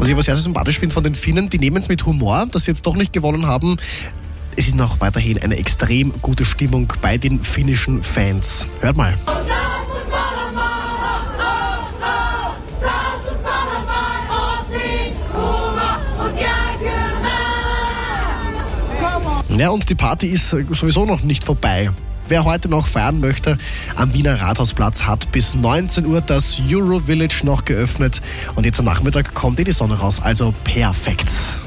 Was ich aber sehr, sehr sympathisch finde von den Finnen, die nehmen es mit Humor, dass sie jetzt doch nicht gewonnen haben. Es ist noch weiterhin eine extrem gute Stimmung bei den finnischen Fans. Hört mal. Ja, und die Party ist sowieso noch nicht vorbei. Wer heute noch feiern möchte, am Wiener Rathausplatz hat bis 19 Uhr das Euro Village noch geöffnet. Und jetzt am Nachmittag kommt die Sonne raus, also perfekt.